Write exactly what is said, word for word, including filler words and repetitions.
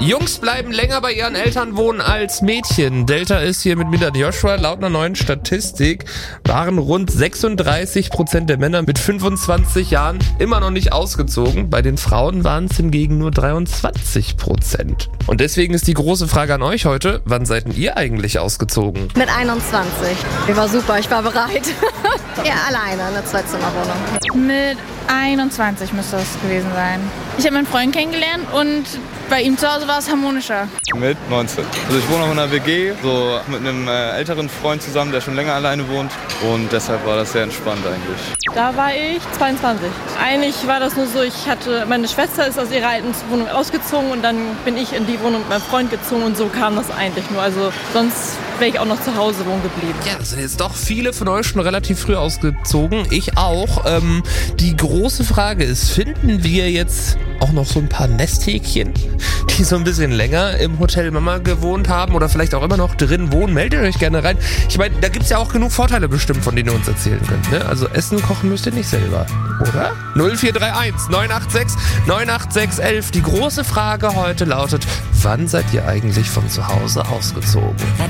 Jungs bleiben länger bei ihren Eltern wohnen als Mädchen. Delta ist hier mit Milan Joshua. Laut einer neuen Statistik waren rund sechsunddreißig Prozent der Männer mit fünfundzwanzig Jahren immer noch nicht ausgezogen. Bei den Frauen waren es hingegen nur dreiundzwanzig Prozent. Und deswegen ist die große Frage an euch heute, wann seid denn ihr eigentlich ausgezogen? Mit einundzwanzig. Ich war super, ich war bereit. Ja, alleine, eine Zweizimmerwohnung. Mit einundzwanzig müsste das gewesen sein. Ich habe meinen Freund kennengelernt und bei ihm zu Hause war es harmonischer. Mit neunzehn. Also ich wohne auch in einer W G, so mit einem äh, älteren Freund zusammen, der schon länger alleine wohnt. Und deshalb war das sehr entspannt eigentlich. Da war ich zweiundzwanzig. Eigentlich war das nur so, ich hatte, meine Schwester ist aus ihrer alten Wohnung ausgezogen und dann bin ich in die Wohnung mit meinem Freund gezogen und so kam das eigentlich nur. Also sonst wäre ich auch noch zu Hause wohnen geblieben. Ja, das sind jetzt doch viele von euch schon relativ früh ausgezogen. Ich auch. Ähm, die große Frage ist, finden wir jetzt auch noch so ein paar Nesthäkchen, die so ein bisschen länger im Hotel Mama gewohnt haben oder vielleicht auch immer noch drin wohnen? Meldet euch gerne rein. Ich meine, da gibt's ja auch genug Vorteile bestimmt, von denen ihr uns erzählen könnt. Ne? Also Essen kochen müsst ihr nicht selber, oder? null vier drei eins neun acht sechs neun acht sechs elf. Die große Frage heute lautet, wann seid ihr eigentlich von zu Hause ausgezogen?